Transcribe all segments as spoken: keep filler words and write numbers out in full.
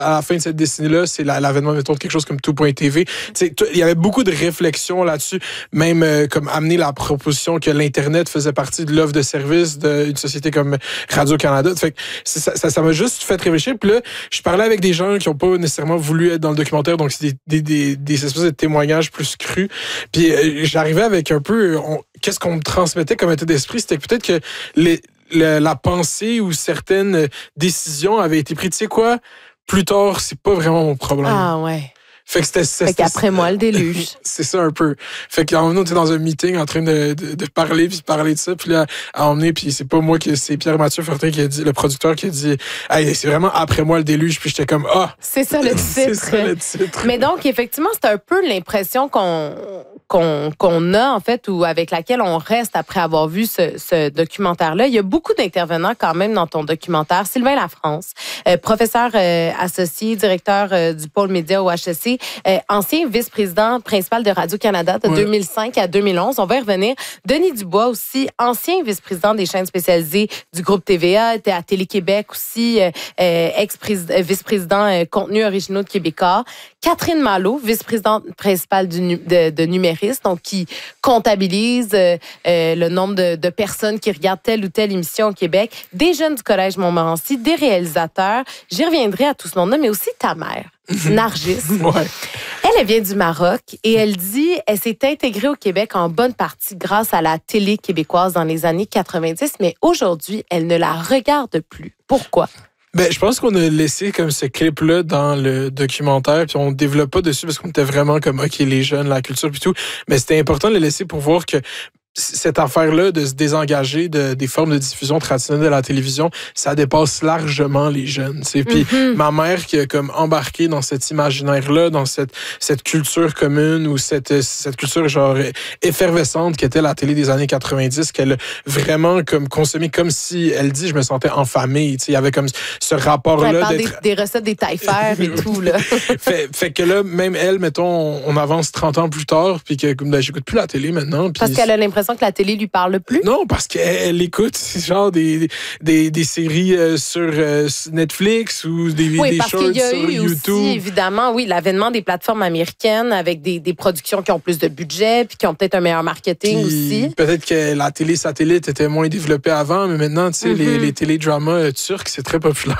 à la fin de cette décennie-là, c'est la, l'avènement, mettons, de quelque chose comme tout point T V. Il y avait beaucoup de réflexions là-dessus, même euh, comme amener la proposition que l'Internet faisait partie de l'offre de service d'une société comme Radio-Canada. Fait que ça, ça, ça m'a juste fait réfléchir. Puis là, je parlais avec des gens qui n'ont pas nécessairement voulu être dans le documentaire, donc c'est des, des, des, des espèces de témoignages plus crus. Puis euh, j'arrivais avec un peu... On, qu'est-ce qu'on me transmettait comme état d'esprit? C'était que peut-être que les, le, la pensée ou certaines décisions avaient été prises. Tu sais quoi? Plus tard, c'est pas vraiment mon problème. Ah ouais. Fait que c'était, c'était, fait qu'après c'était, moi, le déluge. C'est ça un peu. Fait qu'à un moment, on était dans un meeting en train de, de, de parler, puis de parler de ça, puis là, à emmener, puis c'est pas moi, qui, c'est Pierre-Mathieu Fortin qui a dit, le producteur qui a dit, hey, c'est vraiment après moi le déluge, puis j'étais comme, ah! C'est ça le titre. C'est ça le titre. Mais donc, effectivement, c'est un peu l'impression qu'on, qu'on, qu'on a, en fait, ou avec laquelle on reste après avoir vu ce, ce documentaire-là. Il y a beaucoup d'intervenants quand même dans ton documentaire. Sylvain Lafrance, euh, professeur euh, associé, directeur euh, du pôle média au H E C, Euh, ancien vice-président principal de Radio-Canada de ouais. deux mille cinq à deux mille onze. On va y revenir. Denis Dubois aussi, ancien vice-président des chaînes spécialisées du groupe T V A, était à Télé-Québec aussi, euh, ex-vice-président euh, contenu originaux de Québécois. Catherine Malo, vice-présidente principale du, de, de Numéris, donc qui comptabilise euh, euh, le nombre de, de personnes qui regardent telle ou telle émission au Québec. Des jeunes du Collège Montmorency, des réalisateurs. J'y reviendrai à tout ce monde-là, mais aussi ta mère. Nargis. Ouais. Elle, elle vient du Maroc et elle dit elle s'est intégrée au Québec en bonne partie grâce à la télé québécoise dans les années quatre-vingt-dix, mais aujourd'hui, elle ne la regarde plus. Pourquoi? Ben, je pense qu'on a laissé comme ce clip-là dans le documentaire, puis on ne développe pas dessus parce qu'on était vraiment comme, OK, les jeunes, la culture, puis tout. Mais c'était important de le laisser pour voir que cette affaire-là de se désengager de, des formes de diffusion traditionnelles de la télévision, ça dépasse largement les jeunes. Puis mm-hmm. ma mère qui a comme embarqué dans cet imaginaire-là, dans cette, cette culture commune ou cette, cette culture genre effervescente qu'était la télé des années quatre-vingt-dix, qu'elle a vraiment comme consommé comme si, elle dit, je me sentais en famille. Il y avait comme ce rapport-là. Elle parle des, des recettes des taille-fer et tout. Là. fait, fait que là, même elle, mettons, on, on avance trente ans plus tard, puis que ben, j'écoute plus la télé maintenant. Parce qu'elle a l'impression que la télé lui parle plus? Non, parce qu'elle écoute genre des, des, des séries euh, sur euh, Netflix ou des, oui, des parce shorts qu'il y a sur eu YouTube. Aussi, évidemment, oui, l'avènement des plateformes américaines avec des, des productions qui ont plus de budget puis qui ont peut-être un meilleur marketing puis, aussi. Peut-être que la télé satellite était moins développée avant, mais maintenant, tu sais, mm-hmm. les, les télédramas euh, turcs, c'est très populaire.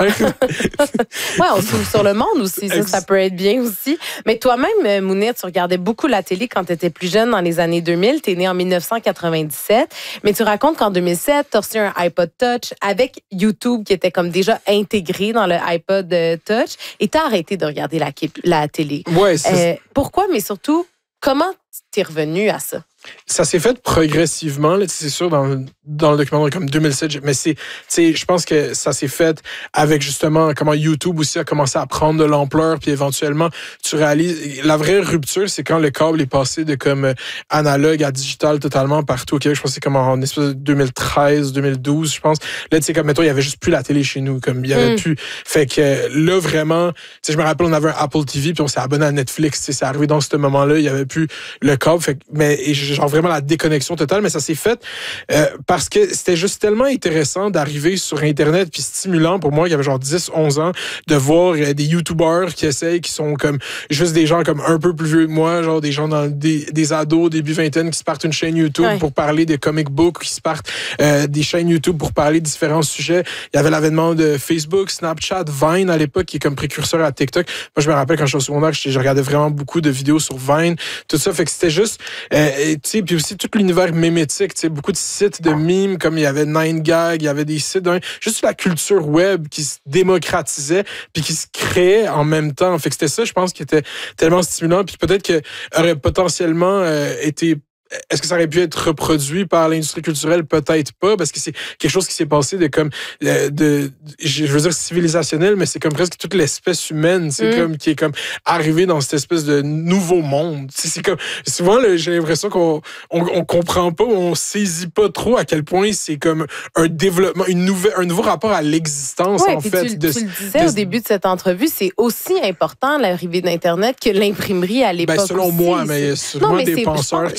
Oui, on s'ouvre sur le monde aussi. Ça, ça peut être bien aussi. Mais toi-même, Mounir, tu regardais beaucoup la télé quand tu étais plus jeune dans les années deux mille. Tu es né en dix-neuf cent quatre-vingt-dix-sept. Mais tu racontes qu'en deux mille sept, tu as reçu un iPod Touch avec YouTube qui était comme déjà intégré dans le iPod Touch et tu as arrêté de regarder la, la télé. Ouais, c'est... Euh, pourquoi? Mais surtout, comment tu es revenu à ça? Ça s'est fait progressivement, là, c'est sûr, dans, dans le documentaire comme deux mille sept, mais c'est, je pense que ça s'est fait avec justement comment YouTube aussi a commencé à prendre de l'ampleur, puis éventuellement, tu réalises, la vraie rupture, c'est quand le câble est passé de comme analogue à digital totalement partout au Québec. Je pense que c'est comme en espèce de deux mille treize, deux mille douze, je pense. Là, tu sais, comme, mettons, il y avait juste plus la télé chez nous, comme, il y avait mm. plus. Fait que là, vraiment, tu sais, je me rappelle, on avait un Apple T V, puis on s'est abonné à Netflix, tu sais, c'est arrivé dans ce moment-là, il y avait plus le câble, fait que, mais, et genre vraiment la déconnexion totale, mais ça s'est fait euh, parce que c'était juste tellement intéressant d'arriver sur Internet puis stimulant pour moi, qui avait genre dix, onze ans, de voir euh, des YouTubers qui essayent, qui sont comme juste des gens comme un peu plus vieux que moi, genre des gens dans des, des ados, début vingtaine, qui se partent une chaîne YouTube ouais. pour parler de comic books, qui se partent euh, des chaînes YouTube pour parler de différents sujets. Il y avait l'avènement de Facebook, Snapchat, Vine à l'époque, qui est comme précurseur à TikTok. Moi, je me rappelle quand je suis au secondaire, je, je regardais vraiment beaucoup de vidéos sur Vine, tout ça, fait que c'était juste, euh, tu sais, puis aussi tout l'univers mémétique, tu sais, beaucoup de sites de mimes, comme il y avait nine gag, il y avait des sites, hein, juste la culture web qui se démocratisait puis qui se créait en même temps. Fait que c'était ça, je pense, qui était tellement stimulant, puis peut-être que aurait potentiellement euh, été est-ce que ça aurait pu être reproduit par l'industrie culturelle? Peut-être pas, parce que c'est quelque chose qui s'est passé de comme, de, de je veux dire civilisationnel, mais c'est comme presque toute l'espèce humaine, c'est mm. comme, qui est comme arrivé dans cette espèce de nouveau monde. C'est, c'est comme, souvent, là, j'ai l'impression qu'on, on, on comprend pas, on saisit pas trop à quel point c'est comme un développement, une nouvelle, un nouveau rapport à l'existence, ouais, en fait. Tu, de, tu le disais de, au début de cette entrevue, c'est aussi important l'arrivée d'Internet que l'imprimerie à l'époque. Ben, selon aussi, moi, mais il y a sûrement des penseurs qui seraient pas d'accord.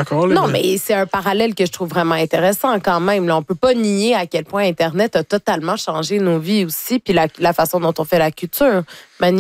d'accord. Là, non, mais, mais c'est un parallèle que je trouve vraiment intéressant quand même. Là, on peut pas nier à quel point Internet a totalement changé nos vies aussi, puis la, la façon dont on fait la culture.